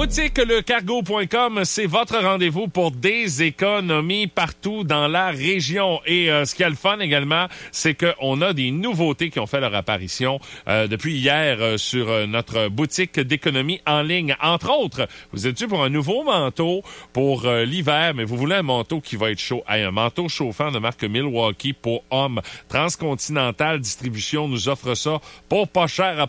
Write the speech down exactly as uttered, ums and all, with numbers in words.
Boutique le cargo point com, c'est votre rendez-vous pour des économies partout dans la région. Et euh, ce qui est le fun également, c'est qu'on a des nouveautés qui ont fait leur apparition euh, depuis hier euh, sur euh, notre boutique d'économie en ligne. Entre autres, vous êtes dû pour un nouveau manteau pour euh, l'hiver, mais vous voulez un manteau qui va être chaud. Hey, un manteau chauffant de marque Milwaukee pour hommes. Transcontinental Distribution nous offre ça pour pas cher à